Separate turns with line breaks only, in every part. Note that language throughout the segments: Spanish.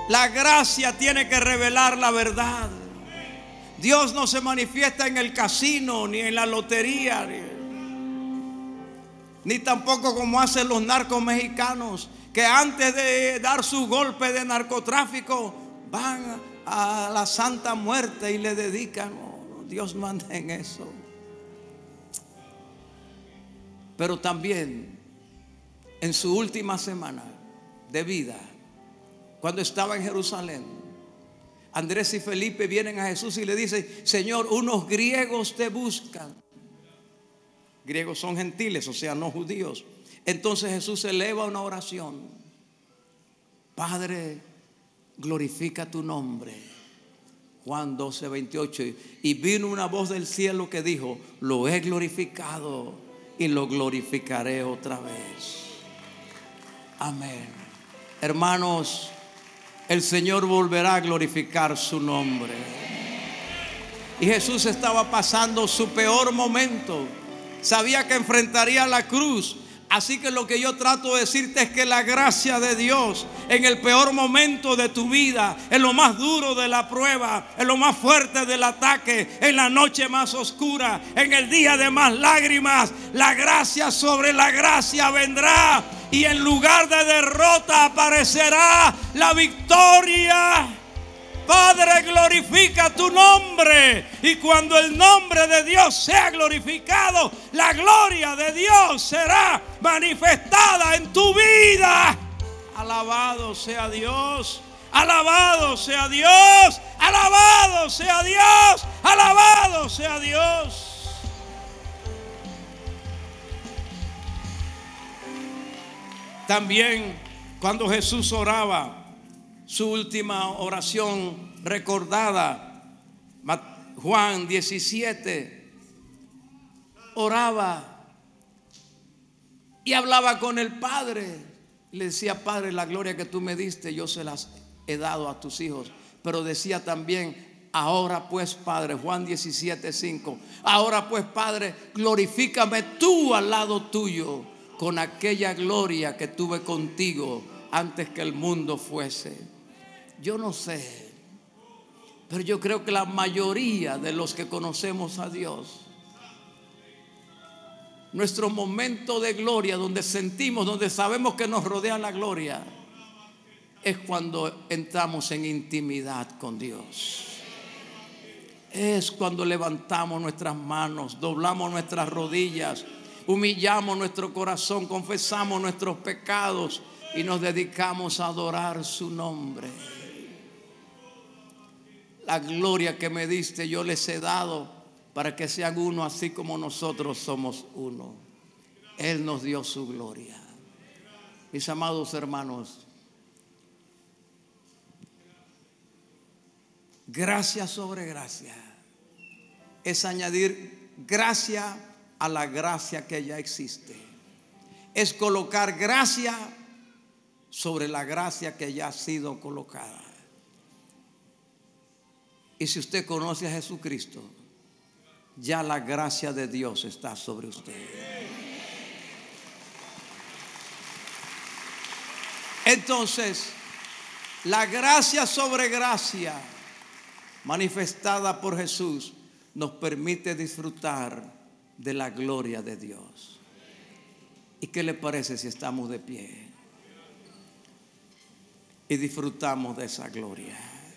La gracia tiene que revelar la verdad. Dios no se manifiesta en el casino, ni en la lotería, ni tampoco como hacen los narcos mexicanos, que antes de dar su golpe de narcotráfico van a la Santa Muerte y le dedican. Oh, Dios manda en eso. Pero también en su última semana de vida, cuando estaba en Jerusalén, Andrés y Felipe vienen a Jesús y le dicen: Señor, unos griegos te buscan. Griegos son gentiles, o sea, no judíos. Entonces Jesús eleva una oración: Padre, glorifica tu nombre. Juan 12:28. Y vino una voz del cielo que dijo: lo he glorificado y lo glorificaré otra vez. Amén. Hermanos, el Señor volverá a glorificar su nombre. Y Jesús estaba pasando su peor momento. Sabía que enfrentaría la cruz. Así que lo que yo trato de decirte es que la gracia de Dios en el peor momento de tu vida, en lo más duro de la prueba, en lo más fuerte del ataque, en la noche más oscura, en el día de más lágrimas, la gracia sobre la gracia vendrá y en lugar de derrota aparecerá la victoria. Padre, glorifica tu nombre. Y cuando el nombre de Dios sea glorificado, la gloria de Dios será manifestada en tu vida. Alabado sea Dios. Alabado sea Dios. Alabado sea Dios. Alabado sea Dios. También cuando Jesús oraba, su última oración recordada, Juan 17, oraba y hablaba con el Padre. Le decía: Padre, la gloria que tú me diste, yo se las he dado a tus hijos. Pero decía también: ahora pues, Padre, Juan 17:5, ahora pues, Padre, glorifícame tú al lado tuyo con aquella gloria que tuve contigo antes que el mundo fuese. Yo no sé, pero yo creo que la mayoría de los que conocemos a Dios, nuestro momento de gloria, donde sentimos, donde sabemos que nos rodea la gloria, es cuando entramos en intimidad con Dios. Es cuando levantamos nuestras manos, doblamos nuestras rodillas, humillamos nuestro corazón, confesamos nuestros pecados y nos dedicamos a adorar su nombre. La gloria que me diste yo les he dado para que sean uno así como nosotros somos uno. Él nos dio su gloria. Mis amados hermanos, gracia sobre gracia es añadir gracia a la gracia que ya existe. Es colocar gracia sobre la gracia que ya ha sido colocada. Y si usted conoce a Jesucristo, ya la gracia de Dios está sobre usted. Entonces, la gracia sobre gracia manifestada por Jesús nos permite disfrutar de la gloria de Dios. ¿Y qué le parece si estamos de pie y disfrutamos de esa gloria?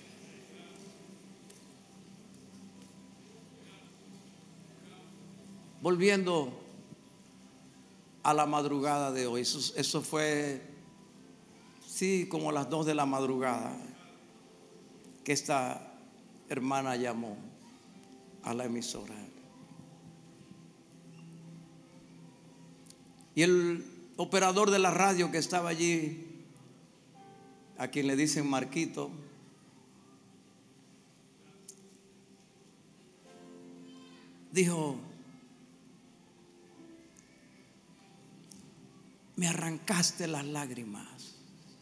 Volviendo a la madrugada de hoy, eso fue, sí, como a las 2 de la madrugada que esta hermana llamó a la emisora. Y el operador de la radio que estaba allí, a quien le dicen Marquito, dijo: me arrancaste las lágrimas,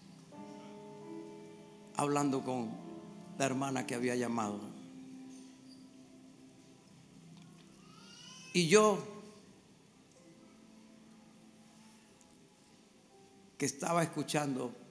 hablando con la hermana que había llamado. Y yo, que estaba escuchando,